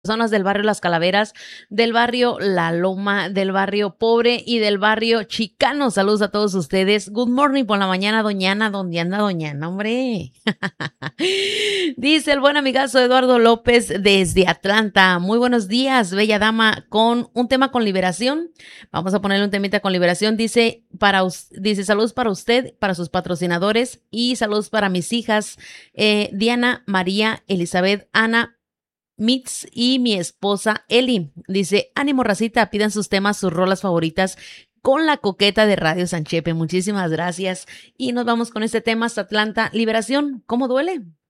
personas del barrio Las Calaveras, del barrio La Loma, del barrio Pobre y del barrio Chicano. Saludos a todos ustedes. Good morning por la mañana, doña Ana. ¿Dónde anda doña Ana, hombre? Dice el buen amigazo Eduardo López desde Atlanta. Muy buenos días, bella dama, con un tema con liberación. Vamos a ponerle un temita con liberación. Dice saludos para usted, para sus patrocinadores y saludos para mis hijas, Diana, María, Elizabeth, Ana, Mitz y mi esposa Eli. Dice, ánimo racita, pidan sus temas, sus rolas favoritas con la coqueta de Radio Sanchepe. Muchísimas gracias. Y nos vamos con este tema hasta Atlanta. Liberación, ¿cómo duele?